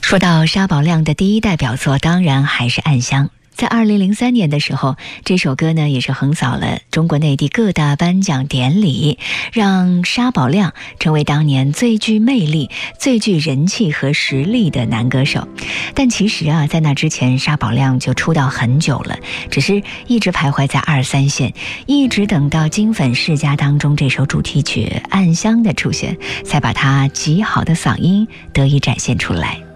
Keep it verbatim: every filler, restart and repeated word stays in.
说到沙宝亮的第一代表作，当然还是《暗香》。在二零零三年的时候，这首歌呢也是横扫了中国内地各大颁奖典礼，让沙宝亮成为当年最具魅力、最具人气和实力的男歌手。但其实啊，在那之前，沙宝亮就出道很久了，只是一直徘徊在二三线，一直等到《金粉世家》当中这首主题曲《暗香》的出现，才把他极好的嗓音得以展现出来。